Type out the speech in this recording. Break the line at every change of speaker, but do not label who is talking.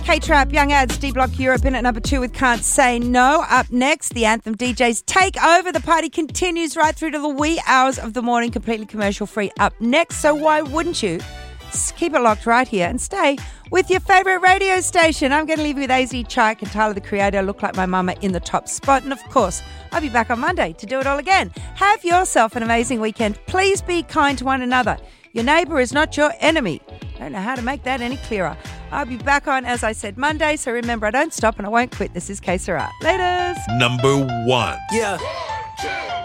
K-Trap, Young Ads, D-Block Europe in at number 2 with Can't Say No. Up next, the Anthem DJs take over. The party continues right through to the wee hours of the morning, completely commercial-free up next. So why wouldn't you keep it locked right here and stay with your favourite radio station? I'm going to leave you with AZ, Chike and Tyler, the Creator, Look Like My Mama in the top spot. And of course, I'll be back on Monday to do it all again. Have yourself an amazing weekend. Please be kind to one another. Your neighbour is not your enemy. I don't know how to make that any clearer. I'll be back on, as I said, Monday. So remember, I don't stop and I won't quit. This is K Sarah. Laters.
Number 1.
Yeah.